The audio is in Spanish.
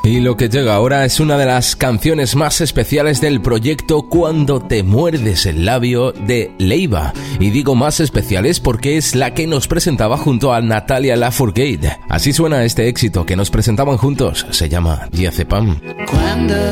Y lo que llega ahora es una de las canciones más especiales del proyecto Cuando te muerdes el labio de Leiva. Y digo más especiales porque es la que nos presentaba junto a Natalia Lafourcade. Así suena este éxito que nos presentaban juntos. Se llama Diazepam. Cuando